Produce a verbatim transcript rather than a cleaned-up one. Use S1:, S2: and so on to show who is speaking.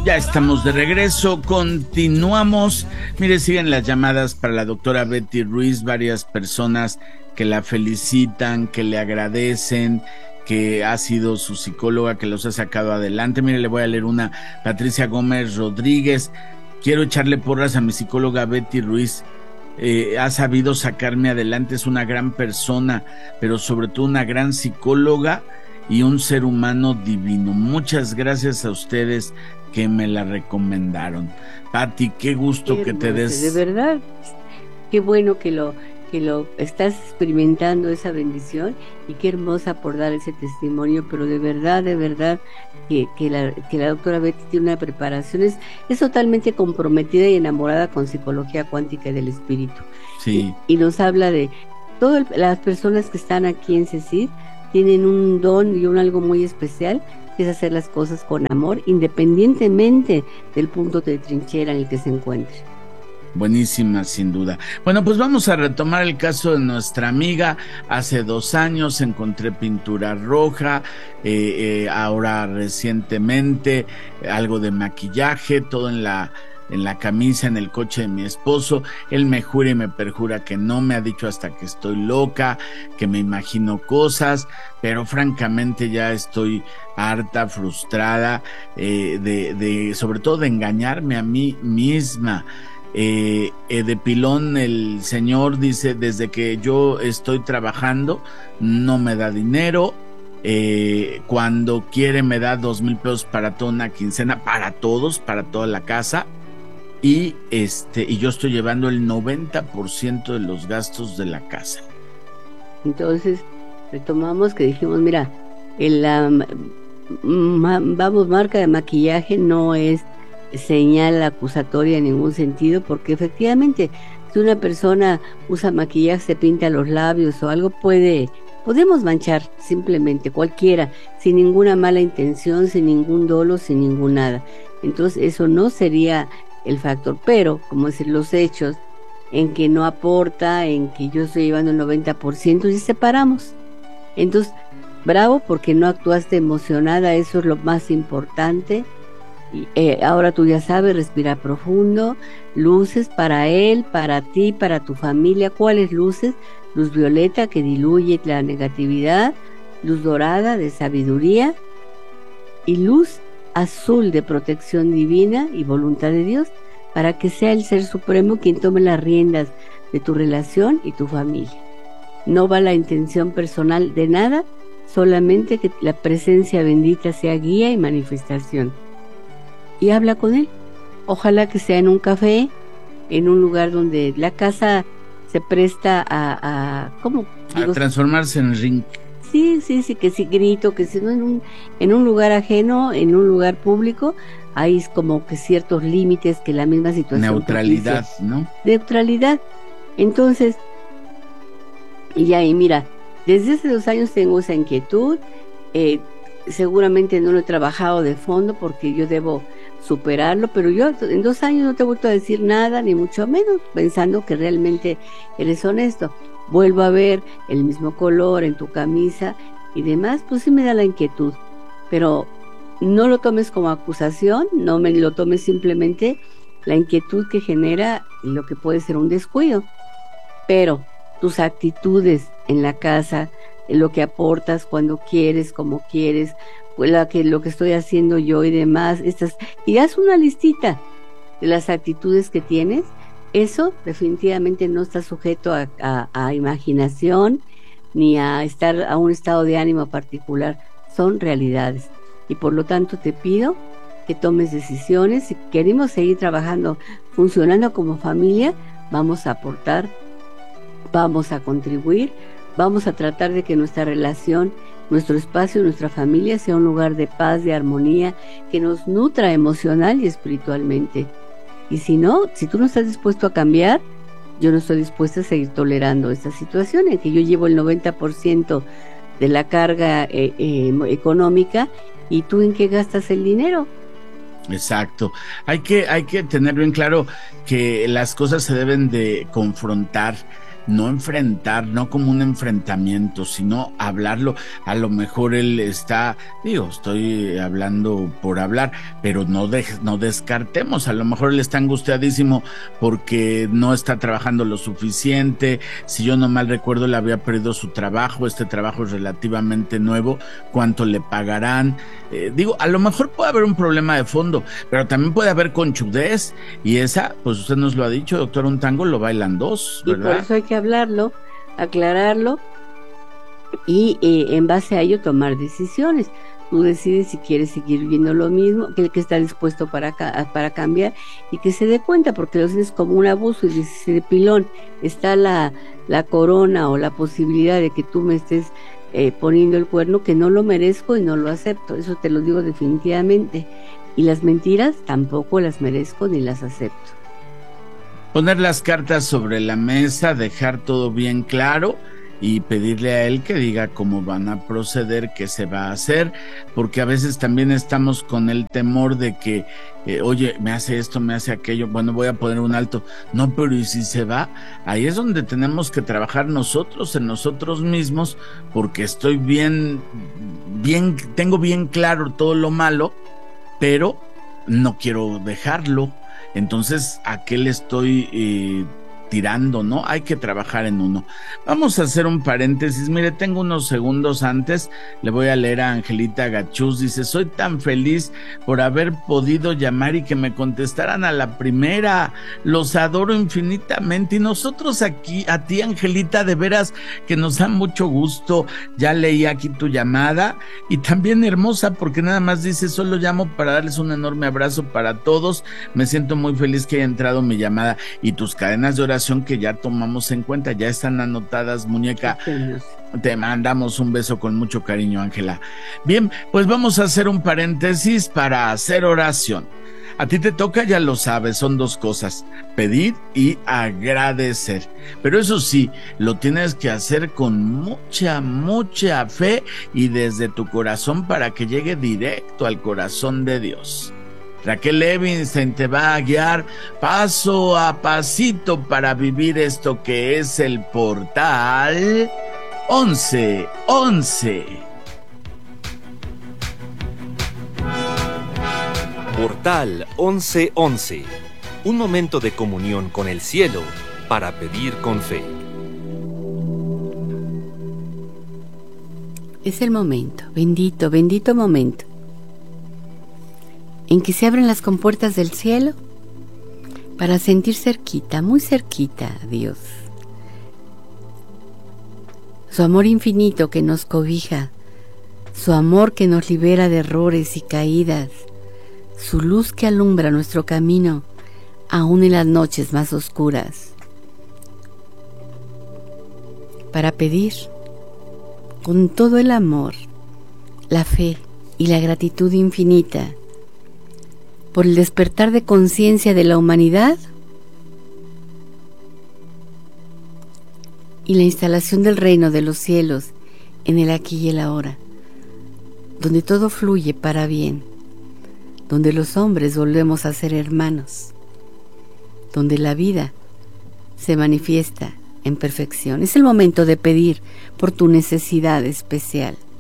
S1: Ya estamos de regreso, continuamos. Mire, siguen las llamadas para la doctora Betty Ruiz, varias personas que la felicitan, que le agradecen, que ha sido su psicóloga, que los ha sacado adelante. Mire, le voy a leer una. Patricia Gómez Rodríguez: quiero echarle porras a mi psicóloga Betty Ruiz. Eh, ha sabido sacarme adelante, es una gran persona, pero sobre todo una gran psicóloga y un ser humano divino. Muchas gracias a ustedes que me la recomendaron. Pati, qué gusto qué que te des.
S2: De verdad, qué bueno que lo que lo estás experimentando, esa bendición, y qué hermosa por dar ese testimonio, pero de verdad, de verdad, que, que, la, que la doctora Betty tiene una preparación, es, es totalmente comprometida y enamorada con psicología cuántica y del espíritu.
S1: Sí.
S2: Y, y nos habla de todas las personas que están aquí en CECID, tienen un don y un algo muy especial, que es hacer las cosas con amor, independientemente del punto de trinchera en el que se encuentre.
S1: Buenísima, sin duda. Bueno, pues vamos a retomar el caso de nuestra amiga. Hace dos años encontré pintura roja, eh, eh, ahora recientemente algo de maquillaje, todo en la en la camisa, en el coche de mi esposo. Él me jura y me perjura que no, me ha dicho hasta que estoy loca, que me imagino cosas, pero francamente ya estoy harta, frustrada, eh, de, de, sobre todo de engañarme a mí misma. Eh, eh, de pilón el señor dice: desde que yo estoy trabajando no me da dinero, eh, cuando quiere me da dos mil pesos para toda una quincena, para todos, para toda la casa, y este y yo estoy llevando el noventa por ciento de los gastos de la casa.
S2: Entonces retomamos que dijimos, mira, el, la ma, vamos, marca de maquillaje no es señal acusatoria en ningún sentido, porque efectivamente si una persona usa maquillaje, se pinta los labios o algo, puede podemos manchar simplemente cualquiera, sin ninguna mala intención, sin ningún dolo, sin ningún nada. Entonces eso no sería el factor, pero como decir, los hechos en que no aporta, en que yo estoy llevando el noventa por ciento y separamos. Entonces, bravo, porque no actuaste emocionada, eso es lo más importante. Y, eh, ahora tú ya sabes, respira profundo, luces para él, para ti, para tu familia. ¿Cuáles luces? Luz violeta, que diluye la negatividad, luz dorada de sabiduría y luz azul de protección divina y voluntad de Dios, para que sea el Ser Supremo quien tome las riendas de tu relación y tu familia. No va la intención personal de nada, solamente que la presencia bendita sea guía y manifestación. Y habla con él. Ojalá que sea en un café, en un lugar donde la casa se presta a, a ¿cómo?
S1: Digo, a transformarse en ring.
S2: Sí, sí, sí, que si grito, que si no en un, en un lugar ajeno, en un lugar público, hay como que ciertos límites que la misma situación
S1: neutralidad,
S2: propicia.
S1: ¿no?
S2: Neutralidad. Entonces, y ahí mira, desde hace dos años tengo esa inquietud, eh, seguramente no lo he trabajado de fondo porque yo debo superarlo, pero yo en dos años no te he vuelto a decir nada, ni mucho menos, pensando que realmente eres honesto. Vuelvo a ver el mismo color en tu camisa y demás, pues sí me da la inquietud, pero no lo tomes como acusación, no me lo tomes simplemente la inquietud que genera lo que puede ser un descuido, pero tus actitudes en la casa, lo que aportas cuando quieres, como quieres, pues la que, lo que estoy haciendo yo y demás, estas, y haz una listita de las actitudes que tienes. Eso definitivamente no está sujeto a, a, a imaginación ni a estar a un estado de ánimo particular, son realidades. Y por lo tanto te pido que tomes decisiones. Si queremos seguir trabajando, funcionando como familia, vamos a aportar, vamos a contribuir, vamos a tratar de que nuestra relación, nuestro espacio, nuestra familia sea un lugar de paz, de armonía, que nos nutra emocional y espiritualmente. Y si no, si tú no estás dispuesto a cambiar, yo no estoy dispuesta a seguir tolerando esta situación en que yo llevo el noventa por ciento de la carga eh, eh, económica y tú en qué gastas el dinero.
S1: Exacto. Hay que, hay que tener bien claro que las cosas se deben de confrontar. no enfrentar, no como un enfrentamiento, sino hablarlo. A lo mejor él está, digo, estoy hablando por hablar, pero no, de, no descartemos, a lo mejor él está angustiadísimo porque no está trabajando lo suficiente. Si yo no mal recuerdo, le había perdido su trabajo, este trabajo es relativamente nuevo, ¿cuánto le pagarán? Eh, digo, a lo mejor puede haber un problema de fondo, pero también puede haber conchudez, y esa, pues usted nos lo ha dicho, doctor, un tango lo bailan dos, ¿verdad?
S2: Y por eso hay que hablarlo, aclararlo y eh, en base a ello tomar decisiones. Tú decides si quieres seguir viendo lo mismo, que el que está dispuesto para, para cambiar y que se dé cuenta, porque lo sientes como un abuso y dices, de pilón está la, la corona o la posibilidad de que tú me estés eh, poniendo el cuerno, que no lo merezco y no lo acepto. Eso te lo digo definitivamente. Y las mentiras tampoco las merezco ni las acepto.
S1: Poner las cartas sobre la mesa, dejar todo bien claro y pedirle a él que diga cómo van a proceder, qué se va a hacer, porque a veces también estamos con el temor de que, eh, oye, me hace esto, me hace aquello, bueno, voy a poner un alto. No, pero ¿y si se va? Ahí es donde tenemos que trabajar nosotros, en nosotros mismos, porque estoy bien, bien, tengo bien claro todo lo malo, pero no quiero dejarlo. Entonces, ¿a qué le estoy eh, tirando, no? Hay que trabajar en uno. Vamos a hacer un paréntesis. Mire, tengo unos segundos antes, le voy a leer a Angelita Gachuz. Dice, soy tan feliz por haber podido llamar y que me contestaran a la primera. Los adoro infinitamente. Y nosotros aquí, a ti, Angelita, de veras que nos da mucho gusto. Ya leí aquí tu llamada y también hermosa, porque nada más dice, solo llamo para darles un enorme abrazo para todos. Me siento muy feliz que haya entrado mi llamada, y tus cadenas de oración que ya tomamos en cuenta, ya están anotadas, muñeca. Te mandamos un beso con mucho cariño, Ángela. Bien, pues vamos a hacer un paréntesis para hacer oración. A ti te toca, ya lo sabes, son dos cosas, pedir y agradecer. Pero eso sí, lo tienes que hacer con mucha, mucha fe y desde tu corazón para que llegue directo al corazón de Dios. Raquel Levinstein te va a guiar paso a pasito para vivir esto que es el portal once once.
S3: Portal once once. Un momento de comunión con el cielo para pedir con fe.
S2: Es el momento, bendito, bendito momento, en que se abren las compuertas del cielo para sentir cerquita, muy cerquita a Dios. Su amor infinito que nos cobija, su amor que nos libera de errores y caídas, su luz que alumbra nuestro camino, aún en las noches más oscuras. Para pedir, con todo el amor, la fe y la gratitud infinita, por el despertar de conciencia de la humanidad y la instalación del reino de los cielos en el aquí y el ahora, donde todo fluye para bien, donde los hombres volvemos a ser hermanos, donde la vida se manifiesta en perfección. Es el momento de pedir por tu necesidad especial.